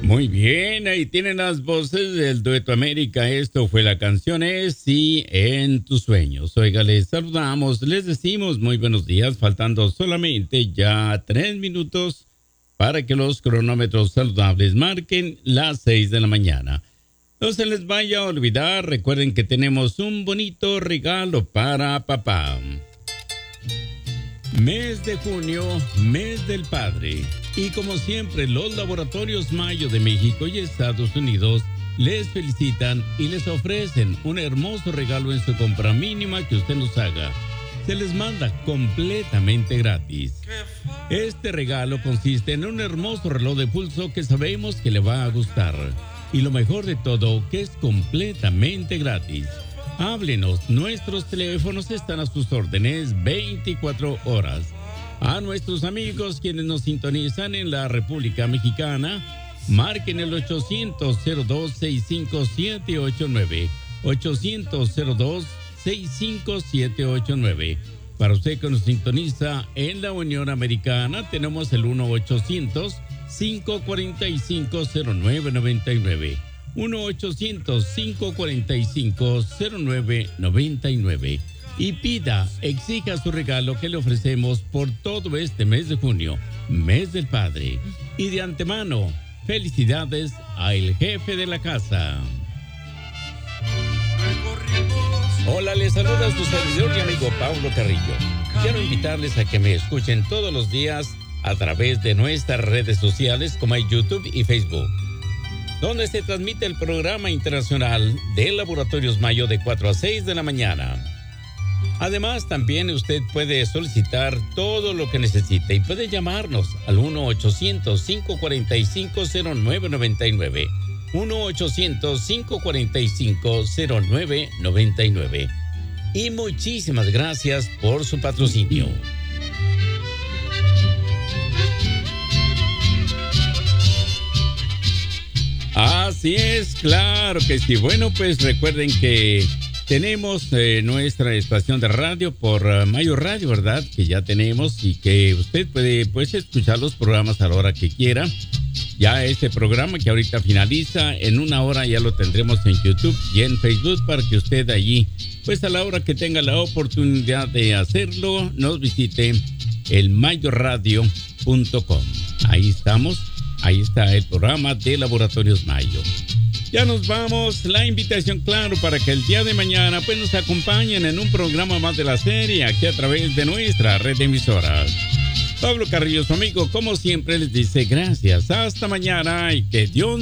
Muy bien, ahí tienen las voces del Dueto América. Esto fue la canción Es Sí en tus sueños. Oiga, les saludamos, les decimos muy buenos días, faltando solamente ya 3 minutos para que los cronómetros saludables marquen las 6 de la mañana. No se les vaya a olvidar, recuerden que tenemos un bonito regalo para papá. Mes de junio, mes del padre. Y como siempre, los laboratorios Mayo de México y Estados Unidos les felicitan y les ofrecen un hermoso regalo en su compra mínima que usted nos haga. Se les manda completamente gratis. Este regalo consiste en un hermoso reloj de pulso que sabemos que le va a gustar. Y lo mejor de todo, que es completamente gratis. Háblenos, nuestros teléfonos están a sus órdenes 24 horas. A nuestros amigos quienes nos sintonizan en la República Mexicana, marquen el 800-02-65789. 800-02-65789. Para usted que nos sintoniza en la Unión Americana, tenemos el 1-800-545-0999. 1-800-545-0999. Y pida, exija su regalo que le ofrecemos por todo este mes de junio, mes del padre. Y de antemano, felicidades al jefe de la casa. Hola, les saluda su servidor y amigo Pablo Carrillo. Quiero invitarles a que me escuchen todos los días a través de nuestras redes sociales como YouTube y Facebook, donde se transmite el programa internacional de Laboratorios Mayo de 4 a 6 de la mañana. Además, también usted puede solicitar todo lo que necesite y puede llamarnos al 1-800-545-0999. 1-800-545-0999. Y muchísimas gracias por su patrocinio. Así es, claro que sí. Bueno, pues recuerden que tenemos nuestra estación de radio por Mayo Radio, ¿verdad? Que ya tenemos y que usted puede pues escuchar los programas a la hora que quiera. Ya este programa que ahorita finaliza, en una hora ya lo tendremos en YouTube y en Facebook para que usted allí, pues a la hora que tenga la oportunidad de hacerlo, nos visite el mayoradio.com. Ahí estamos, ahí está el programa de Laboratorios Mayo. Ya nos vamos, la invitación claro para que el día de mañana pues nos acompañen en un programa más de la serie aquí a través de nuestra red de emisoras. Pablo Carrillo, su amigo, como siempre les dice gracias, hasta mañana y que Dios